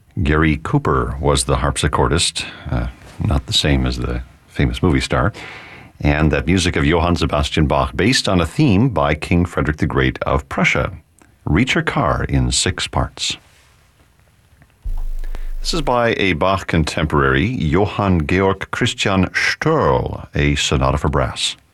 Gary Cooper was the harpsichordist, not the same as the famous movie star. And that music of Johann Sebastian Bach, based on a theme by King Frederick the Great of Prussia. Reach Your Car in 6 parts. This is by a Bach contemporary, Johann Georg Christian Störl, a sonata for brass.